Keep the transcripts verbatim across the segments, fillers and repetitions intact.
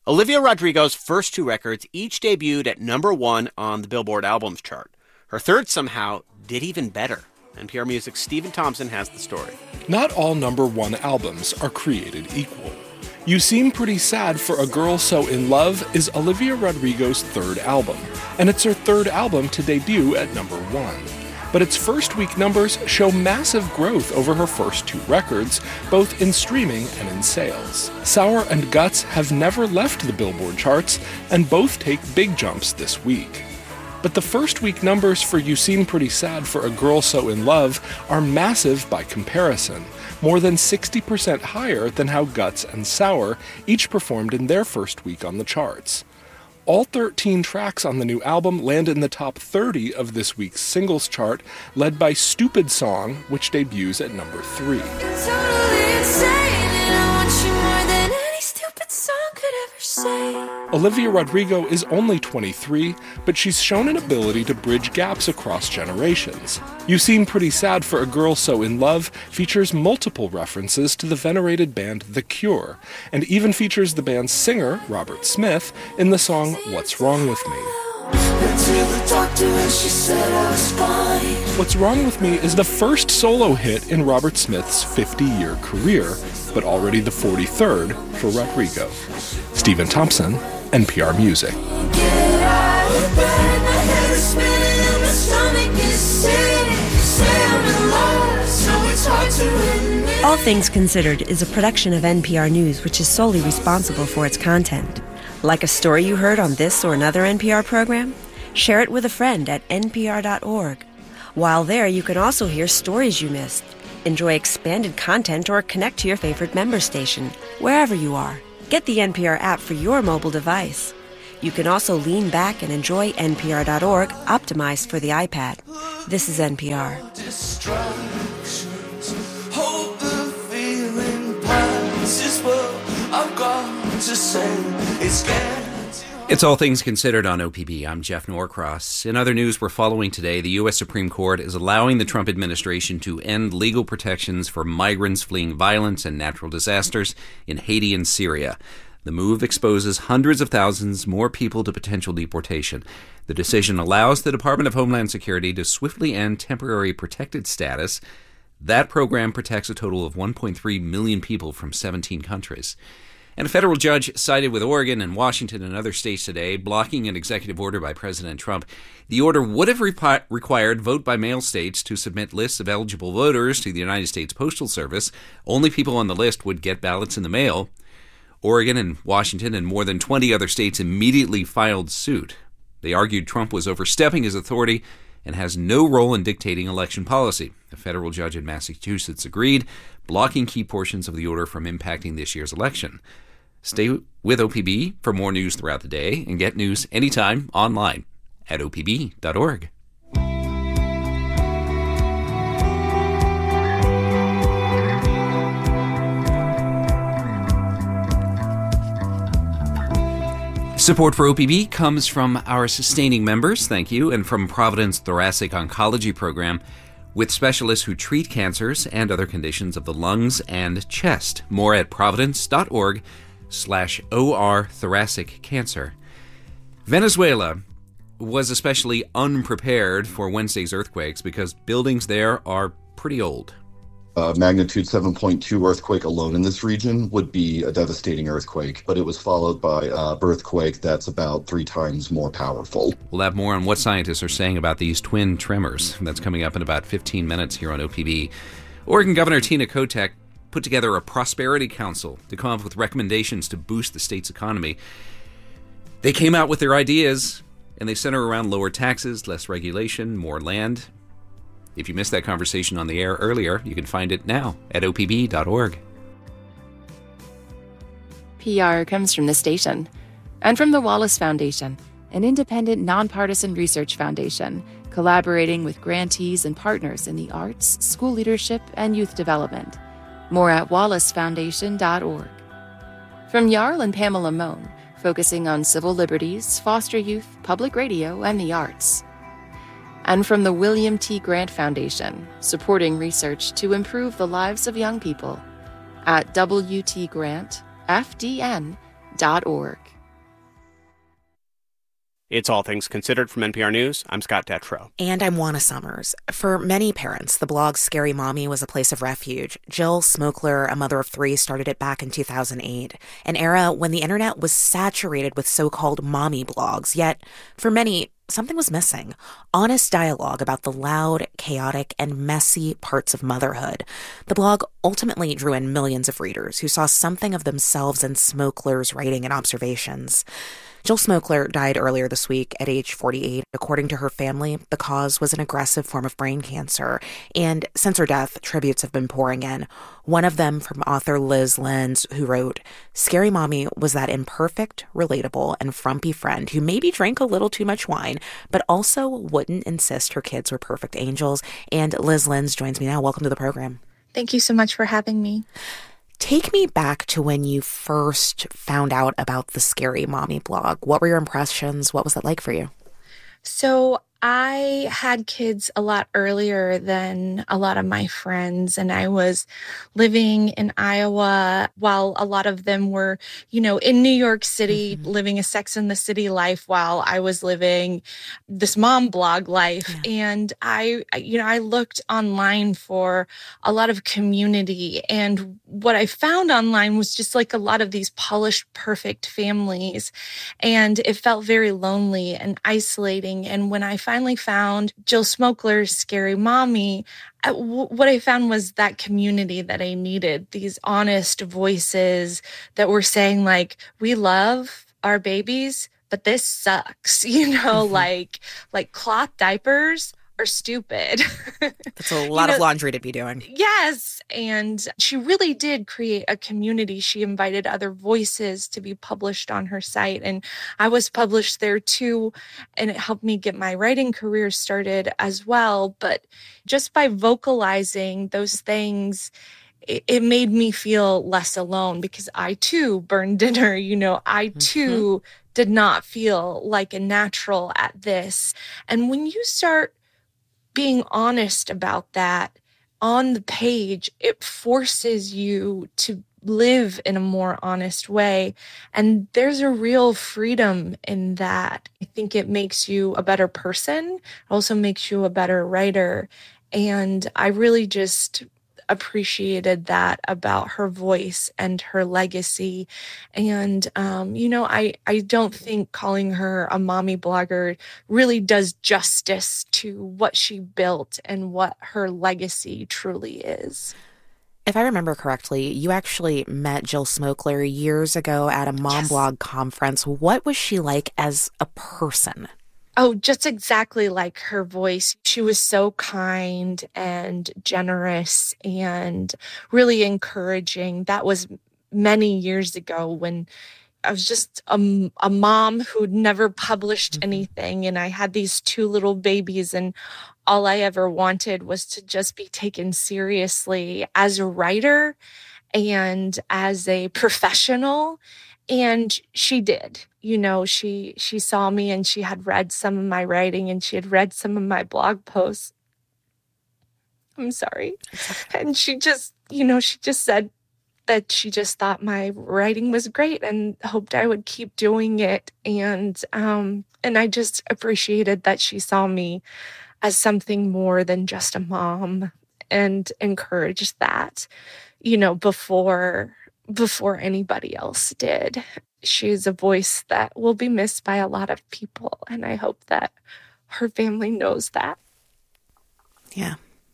Olivia Rodrigo's first two records each debuted at number one on the Billboard Albums chart. Her third somehow did even better. N P R Music's Stephen Thompson has the story. Not all number one albums are created equal. You Seem Pretty Sad for a Girl So in Love is Olivia Rodrigo's third album, and it's her third album to debut at number one. But its first week numbers show massive growth over her first two records, both in streaming and in sales. Sour and Guts have never left the Billboard charts, and both take big jumps this week. But the first week numbers for You Seem Pretty Sad for a Girl So in Love are massive by comparison, more than sixty percent higher than how Guts and Sour each performed in their first week on the charts. All thirteen tracks on the new album land in the top thirty of this week's singles chart, led by Stupid Song, which debuts at number three. Olivia Rodrigo is only twenty-three, but she's shown an ability to bridge gaps across generations. You Seem Pretty Sad for a Girl So in Love features multiple references to the venerated band The Cure, and even features the band's singer, Robert Smith, in the song What's Wrong With Me. What's Wrong With Me is the first solo hit in Robert Smith's fifty-year career, but already the forty-third for Rodrigo. Stephen Thompson, N P R Music. All Things Considered is a production of N P R News, which is solely responsible for its content. Like a story you heard on this or another N P R program? Share it with a friend at N P R dot org. While there, you can also hear stories you missed, enjoy expanded content, or connect to your favorite member station, wherever you are. Get the N P R app for your mobile device. You can also lean back and enjoy N P R dot org, optimized for the iPad. This is N P R. It's All Things Considered on O P B. I'm Jeff Norcross. In other news we're following today, the U S Supreme Court is allowing the Trump administration to end legal protections for migrants fleeing violence and natural disasters in Haiti and Syria. The move exposes hundreds of thousands more people to potential deportation. The decision allows the Department of Homeland Security to swiftly end temporary protected status. That program protects a total of one point three million people from seventeen countries. And a federal judge sided with Oregon and Washington and other states today, blocking an executive order by President Trump. The order would have repi- required vote-by-mail states to submit lists of eligible voters to the United States Postal Service. Only people on the list would get ballots in the mail. Oregon and Washington and more than twenty other states immediately filed suit. They argued Trump was overstepping his authority and has no role in dictating election policy. A federal judge in Massachusetts agreed, blocking key portions of the order from impacting this year's election. Stay with O P B for more news throughout the day and get news anytime online at O P B dot org. Support for O P B comes from our sustaining members, thank you, and from Providence Thoracic Oncology Program, with specialists who treat cancers and other conditions of the lungs and chest. More at providence dot org slash O R thoracic cancer. Venezuela was especially unprepared for Wednesday's earthquakes because buildings there are pretty old. A magnitude seven point two earthquake alone in this region would be a devastating earthquake, but it was followed by an earthquake that's about three times more powerful. We'll have more on what scientists are saying about these twin tremors. That's coming up in about fifteen minutes here on O P B. Oregon Governor Tina Kotek put together a prosperity council to come up with recommendations to boost the state's economy. They came out with their ideas, and they center around lower taxes, less regulation, more land. If you missed that conversation on the air earlier, you can find it now at O P B dot org. P R comes from the station and from the Wallace Foundation, an independent, nonpartisan research foundation collaborating with grantees and partners in the arts, school leadership, and youth development. More at wallace foundation dot org. From Jarl and Pamela Mohn, focusing on civil liberties, foster youth, public radio, and the arts. And from the William T. Grant Foundation, supporting research to improve the lives of young people at w t grant f d n dot org. It's All Things Considered from N P R News. I'm Scott Detrow. And I'm Juana Summers. For many parents, the blog Scary Mommy was a place of refuge. Jill Smokler, a mother of three, started it back in two thousand eight, an era when the internet was saturated with so-called mommy blogs. Yet, for many, something was missing. Honest dialogue about the loud, chaotic, and messy parts of motherhood. The blog ultimately drew in millions of readers who saw something of themselves in Smokler's writing and observations. Jill Smokler died earlier this week at age forty-eight. According to her family, the cause was an aggressive form of brain cancer. And since her death, tributes have been pouring in. One of them from author Liz Lenz, who wrote, "Scary Mommy was that imperfect, relatable, and frumpy friend who maybe drank a little too much wine, but also wouldn't insist her kids were perfect angels." And Liz Lenz joins me now. Welcome to the program. Thank you so much for having me. Take me back to when you first found out about the Scary Mommy blog. What were your impressions? What was that like for you? So I had kids a lot earlier than a lot of my friends, and I was living in Iowa while a lot of them were, you know, in New York City, mm-hmm. living a Sex and the City life while I was living this mom blog life. Yeah. And I, you know, I looked online for a lot of community, and what I found online was just like a lot of these polished, perfect families, and it felt very lonely and isolating. And when I finally found Jill Smokler's Scary Mommy, I, w- what I found was that community that I needed, these honest voices that were saying, like, we love our babies, but this sucks, you know, mm-hmm. like, like cloth diapers are stupid. That's a lot you know, of laundry to be doing. Yes. And she really did create a community. She invited other voices to be published on her site. And I was published there too. And it helped me get my writing career started as well. But just by vocalizing those things, it, it made me feel less alone, because I too burned dinner. You know, I too mm-hmm. did not feel like a natural at this. And when you start being honest about that on the page, it forces you to live in a more honest way. And there's a real freedom in that. I think it makes you a better person. It also makes you a better writer. And I really just appreciated that about her voice and her legacy. And, um, you know, I, I don't think calling her a mommy blogger really does justice to what she built and what her legacy truly is. If I remember correctly, you actually met Jill Smokler years ago at a mom yes. blog conference. What was she like as a person? Oh, just exactly like her voice. She was so kind and generous and really encouraging. That was many years ago when I was just a, a mom who'd never published anything. And I had these two little babies, and all I ever wanted was to just be taken seriously as a writer and as a professional. And she did. You know, she she saw me, and she had read some of my writing, and she had read some of my blog posts. I'm sorry. And she just, you know, she just said that she just thought my writing was great and hoped I would keep doing it. And um, and I just appreciated that she saw me as something more than just a mom, and encouraged that, you know, before before anybody else did. She's a voice that will be missed by a lot of people, and I hope that her family knows that. Yeah.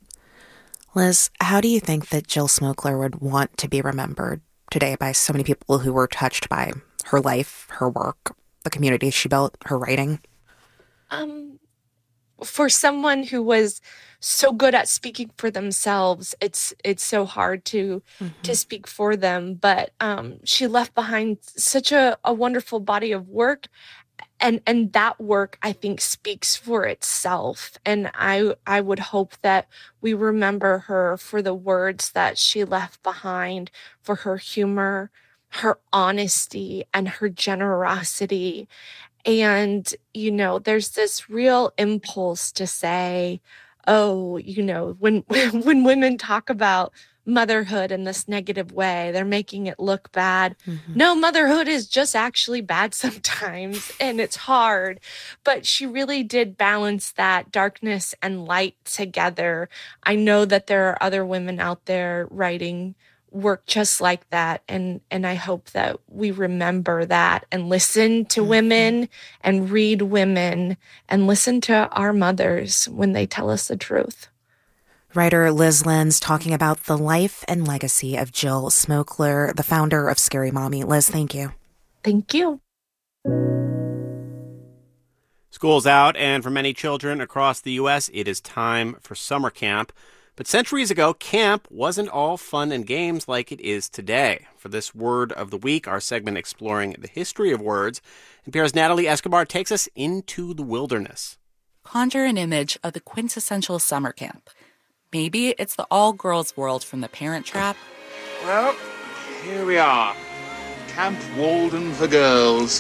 Liz, how do you think that Jill Smokler would want to be remembered today by so many people who were touched by her life, her work, the community she built, her writing? Um, for someone who was so good at speaking for themselves, it's it's so hard to mm-hmm. to speak for them. But um, she left behind such a, a wonderful body of work, and and that work, I think, speaks for itself. And I I would hope that we remember her for the words that she left behind, for her humor, her honesty, and her generosity. And, you know, there's this real impulse to say, oh, you know, when when women talk about motherhood in this negative way. They're making it look bad. Mm-hmm. No, motherhood is just actually bad sometimes, and it's hard. But she really did balance that darkness and light together. I know that there are other women out there writing work just like that, and and I hope that we remember that and listen to mm-hmm. women and read women and listen to our mothers when they tell us the truth. Writer Liz Lenz talking about the life and legacy of Jill Smokler, the founder of Scary Mommy. Liz, thank you. Thank you. School's out, and for many children across the U S, it is time for summer camp. But centuries ago, camp wasn't all fun and games like it is today. For this Word of the Week, our segment exploring the history of words, N P R's Natalie Escobar takes us into the wilderness. Conjure an image of the quintessential summer camp. Maybe it's the all-girls world from The Parent Trap. Well, here we are. Camp Walden for girls.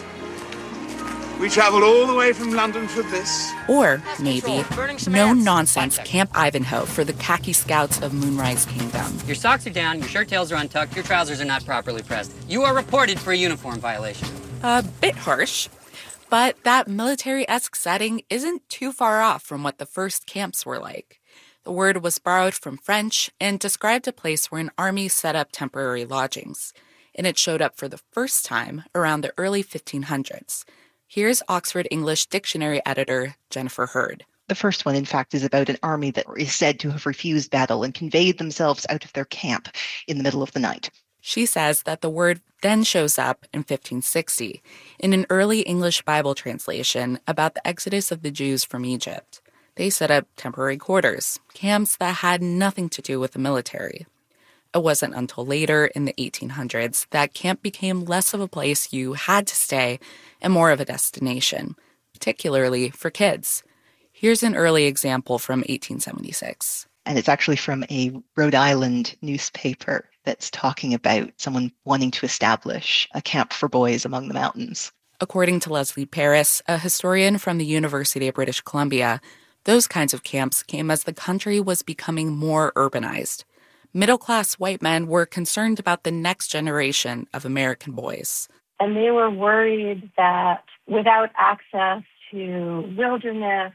We travelled all the way from London for this. Or maybe no-nonsense Camp Ivanhoe for the khaki scouts of Moonrise Kingdom. Your socks are down, your shirt tails are untucked, your trousers are not properly pressed. You are reported for a uniform violation. A bit harsh. But that military-esque setting isn't too far off from what the first camps were like. The word was borrowed from French and described a place where an army set up temporary lodgings. And it showed up for the first time around the early fifteen hundreds. Here's Oxford English Dictionary editor Jennifer Hurd. The first one, in fact, is about an army that is said to have refused battle and conveyed themselves out of their camp in the middle of the night. She says that the word then shows up in fifteen sixty in an early English Bible translation about the exodus of the Jews from Egypt. They set up temporary quarters, camps that had nothing to do with the military. It wasn't until later in the eighteen hundreds that camp became less of a place you had to stay and more of a destination, particularly for kids. Here's an early example from eighteen seventy-six. And it's actually from a Rhode Island newspaper that's talking about someone wanting to establish a camp for boys among the mountains. According to Leslie Paris, a historian from the University of British Columbia, those kinds of camps came as the country was becoming more urbanized. Middle-class white men were concerned about the next generation of American boys. And they were worried that without access to wilderness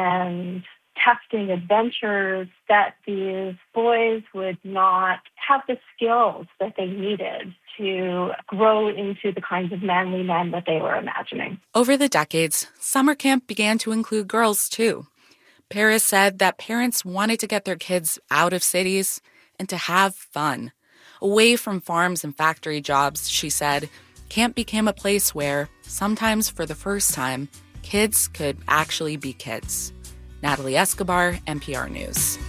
and testing adventures, that these boys would not have the skills that they needed to grow into the kinds of manly men that they were imagining. Over the decades, summer camp began to include girls, too. Paris said that parents wanted to get their kids out of cities and to have fun. Away from farms and factory jobs, she said, camp became a place where, sometimes for the first time, kids could actually be kids. Natalie Escobar, N P R News.